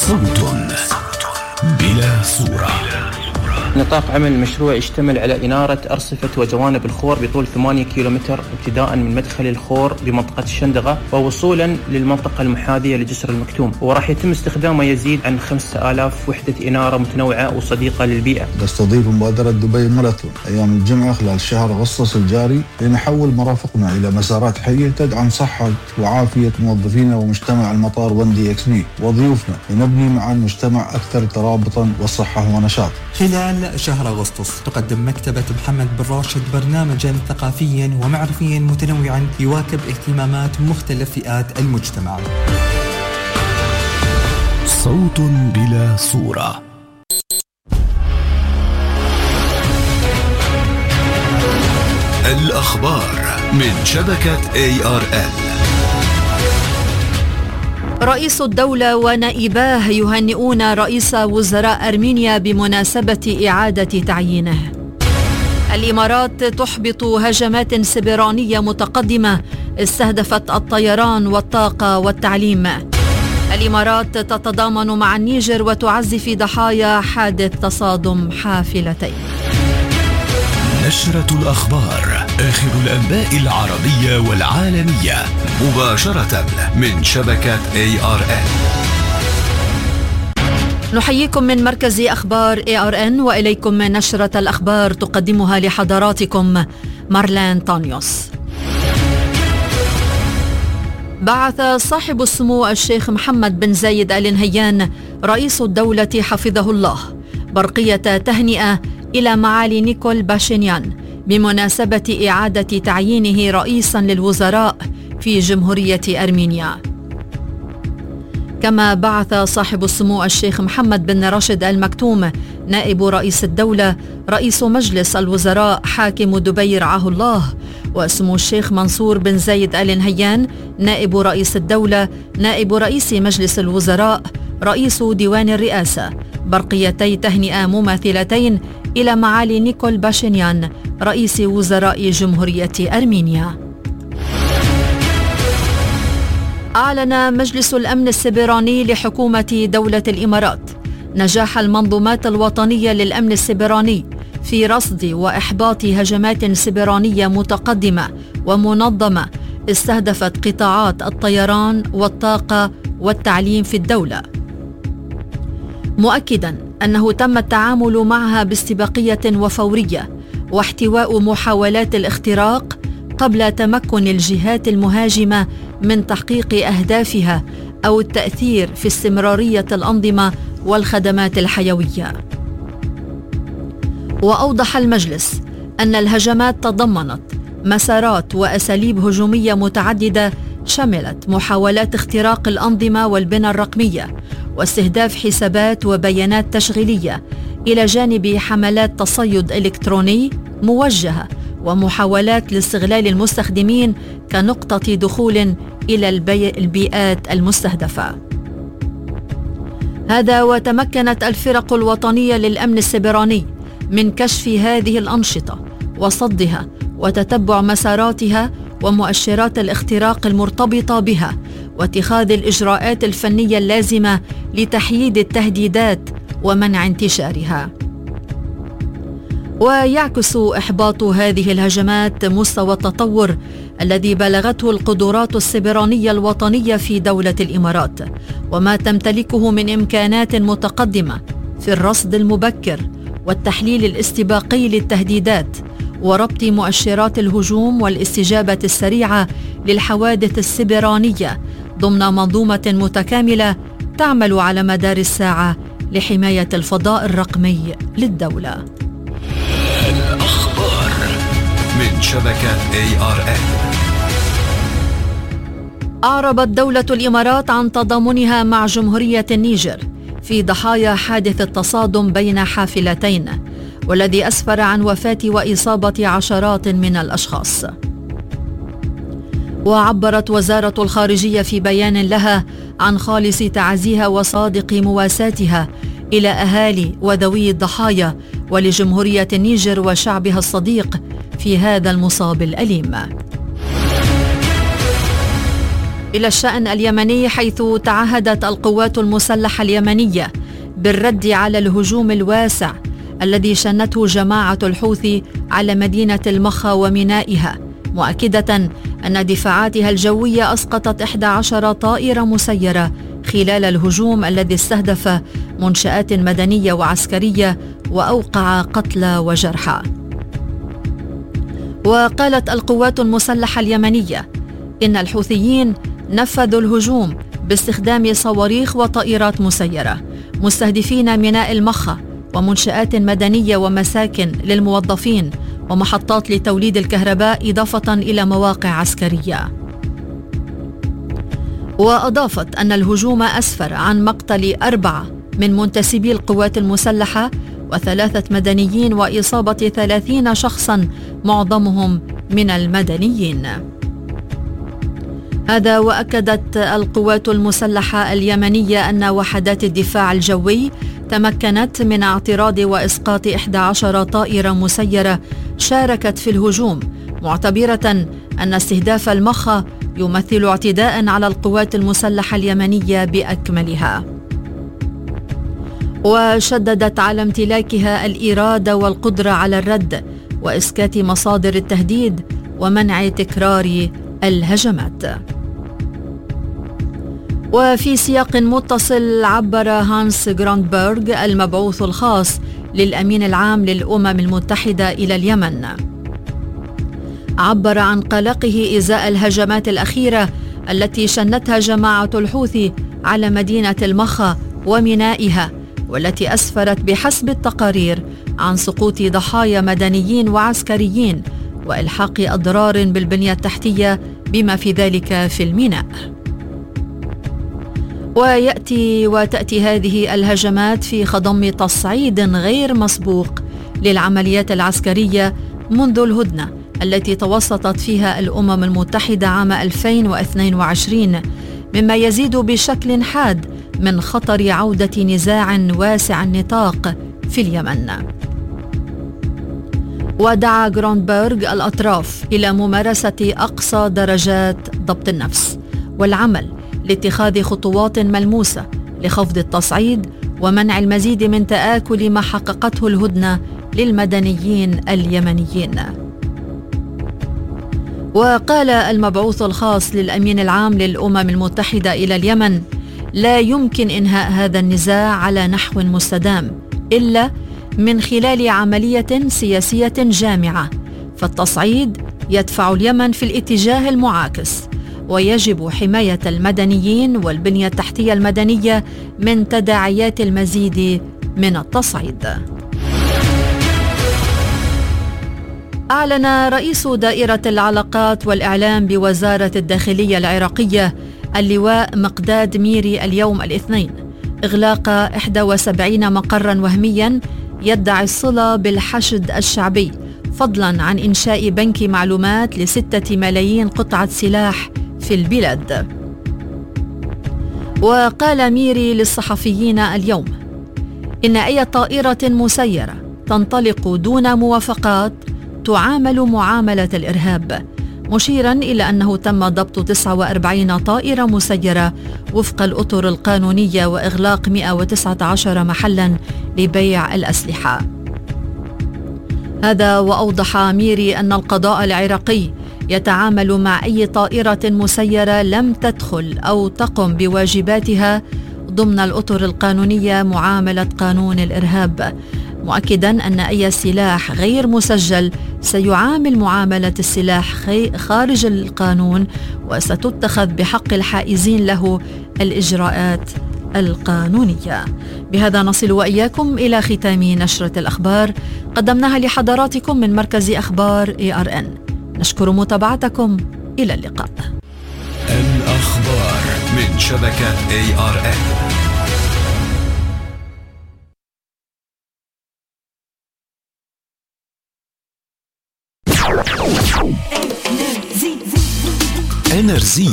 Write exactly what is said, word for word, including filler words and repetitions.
صوت بلا صورة. نطاق عمل المشروع يشتمل على إنارة أرصفة وجوانب الخور بطول ثمانية كيلومتر ابتداء من مدخل الخور بمنطقة الشندقة ووصولا للمنطقة المحاذية لجسر المكتوم، وراح يتم استخدام ما يزيد عن خمسة آلاف وحدة إنارة متنوعة وصديقة للبيئة. نستضيف مبادرة دبي ماراثون أيام الجمعة خلال شهر أغسطس الجاري لنحول مرافقنا إلى مسارات حية تدعم صحة وعافية موظفينا ومجتمع المطار وندي إكس بي وضيوفنا، لنبني معا مجتمع أكثر ترابطا والصحة ونشاط. خلال شهر أغسطس تقدم مكتبة محمد بن راشد برنامجا ثقافيا ومعرفيا متنوعا يواكب اهتمامات مختلف فئات المجتمع. صوت بلا صورة. الأخبار من شبكة إيه آر إل. رئيس الدولة ونائباه يهنئون رئيس وزراء أرمينيا بمناسبة إعادة تعيينه. الإمارات تحبط هجمات سبرانية متقدمة استهدفت الطيران والطاقة والتعليم. الإمارات تتضامن مع النيجر وتعزي في ضحايا حادث تصادم حافلتين. نشرة الأخبار، آخر الأنباء العربية والعالمية مباشرة من شبكة إيه آر إن. نحييكم من مركز أخبار إيه آر إن وإليكم من نشرة الأخبار تقدمها لحضراتكم مارلين طانيوس. بعث صاحب السمو الشيخ محمد بن زايد آل نهيان رئيس الدولة حفظه الله برقية تهنئة إلى معالي نيكول باشينيان بمناسبة إعادة تعيينه رئيساً للوزراء في جمهورية أرمينيا. كما بعث صاحب السمو الشيخ محمد بن راشد آل مكتوم نائب رئيس الدولة رئيس مجلس الوزراء حاكم دبي رعاه الله، وسمو الشيخ منصور بن زايد آل نهيان نائب رئيس الدولة نائب رئيس مجلس الوزراء رئيس ديوان الرئاسة برقيتي تهنئة مماثلتين إلى معالي نيكول باشينيان رئيس وزراء جمهورية أرمينيا. أعلن مجلس الأمن السبراني لحكومة دولة الإمارات نجاح المنظومات الوطنية للأمن السبراني في رصد وإحباط هجمات سبرانية متقدمة ومنظمة استهدفت قطاعات الطيران والطاقة والتعليم في الدولة، مؤكداً أنه تم التعامل معها باستباقية وفورية واحتواء محاولات الاختراق قبل تمكن الجهات المهاجمة من تحقيق أهدافها أو التأثير في استمرارية الأنظمة والخدمات الحيوية. وأوضح المجلس أن الهجمات تضمنت مسارات وأساليب هجومية متعددة شملت محاولات اختراق الأنظمة والبنى الرقمية واستهداف حسابات وبيانات تشغيلية، إلى جانب حملات تصيد إلكتروني موجهة ومحاولات لاستغلال المستخدمين كنقطة دخول إلى البي... البيئات المستهدفة. هذا وتمكنت الفرق الوطنية للأمن السبراني من كشف هذه الأنشطة وصدها وتتبع مساراتها ومؤشرات الاختراق المرتبطة بها واتخاذ الإجراءات الفنية اللازمة لتحييد التهديدات ومنع انتشارها. ويعكس إحباط هذه الهجمات مستوى التطور الذي بلغته القدرات السبرانية الوطنية في دولة الإمارات، وما تمتلكه من إمكانات متقدمة في الرصد المبكر والتحليل الاستباقي للتهديدات وربط مؤشرات الهجوم والاستجابة السريعة للحوادث السبرانية ضمن منظومة متكاملة تعمل على مدار الساعة لحماية الفضاء الرقمي للدولة. الأخبار من شبكة إيه آر إل. أعربت دولة الإمارات عن تضامنها مع جمهورية النيجر في ضحايا حادث التصادم بين حافلتين، والذي أسفر عن وفاة وإصابة عشرات من الأشخاص. وعبرت وزارة الخارجية في بيان لها عن خالص تعزيها وصادق مواساتها إلى أهالي وذوي الضحايا ولجمهورية النيجر وشعبها الصديق في هذا المصاب الأليم. إلى الشأن اليمني، حيث تعهدت القوات المسلحة اليمنية بالرد على الهجوم الواسع الذي شنته جماعة الحوثي على مدينة المخا ومينائها، مؤكدة أن دفاعاتها الجوية أسقطت إحدى عشرة طائرة مسيرة خلال الهجوم الذي استهدف منشآت مدنية وعسكرية وأوقع قتلى وجرحى. وقالت القوات المسلحة اليمنية إن الحوثيين نفذوا الهجوم باستخدام صواريخ وطائرات مسيرة، مستهدفين ميناء المخا ومنشآت مدنية ومساكن للموظفين ومحطات لتوليد الكهرباء، إضافة إلى مواقع عسكرية. وأضافت أن الهجوم أسفر عن مقتل أربعة من منتسبي القوات المسلحة وثلاثة مدنيين وإصابة ثلاثين شخصا معظمهم من المدنيين. هذا وأكدت القوات المسلحة اليمنية أن وحدات الدفاع الجوي تمكنت من اعتراض وإسقاط إحدى عشرة طائرة مسيرة شاركت في الهجوم، معتبرة أن استهداف المخا يمثل اعتداء على القوات المسلحة اليمنية بأكملها. وشددت على امتلاكها الإرادة والقدرة على الرد وإسكات مصادر التهديد ومنع تكرار الهجمات. وفي سياق متصل، عبر هانس غروندبرغ المبعوث الخاص للأمين العام للأمم المتحدة إلى اليمن، عبر عن قلقه إزاء الهجمات الأخيرة التي شنتها جماعة الحوثي على مدينة المخا ومينائها، والتي أسفرت بحسب التقارير عن سقوط ضحايا مدنيين وعسكريين وإلحاق أضرار بالبنية التحتية بما في ذلك في الميناء. ويأتي وتأتي هذه الهجمات في خضم تصعيد غير مسبوق للعمليات العسكرية منذ الهدنة التي توسطت فيها الأمم المتحدة عام ألفين واثنين وعشرين، مما يزيد بشكل حاد من خطر عودة نزاع واسع النطاق في اليمن. ودعا غروندبرغ الأطراف إلى ممارسة أقصى درجات ضبط النفس والعمل لاتخاذ خطوات ملموسة لخفض التصعيد ومنع المزيد من تآكل ما حققته الهدنة للمدنيين اليمنيين. وقال المبعوث الخاص للأمين العام للأمم المتحدة إلى اليمن: لا يمكن إنهاء هذا النزاع على نحو مستدام إلا من خلال عملية سياسية جامعة، فالتصعيد يدفع اليمن في الاتجاه المعاكس، ويجب حماية المدنيين والبنية التحتية المدنية من تداعيات المزيد من التصعيد. أعلن رئيس دائرة العلاقات والإعلام بوزارة الداخلية العراقية اللواء مقداد ميري اليوم الاثنين إغلاق إحدى وسبعين مقرا وهميا يدعي الصلة بالحشد الشعبي، فضلا عن إنشاء بنك معلومات لستة ملايين قطعة سلاح في البلاد. وقال ميري للصحفيين اليوم إن أي طائرة مسيرة تنطلق دون موافقات تعامل معاملة الإرهاب، مشيرا إلى أنه تم ضبط تسعة وأربعين طائرة مسيرة وفق الأطر القانونية وإغلاق مئة وتسعة عشر محلا لبيع الأسلحة. هذا وأوضح ميري أن القضاء العراقي يتعامل مع أي طائرة مسيرة لم تدخل أو تقم بواجباتها ضمن الأطر القانونية معاملة قانون الإرهاب، مؤكدا أن أي سلاح غير مسجل سيعامل معاملة السلاح خارج القانون، وستتخذ بحق الحائزين له الإجراءات القانونية. بهذا نصل وإياكم إلى ختام نشرة الأخبار قدمناها لحضراتكم من مركز أخبار إيه آر إن. نشكر متابعتكم، إلى اللقاء. الأخبار من شبكة إيه آر إن. إنرزي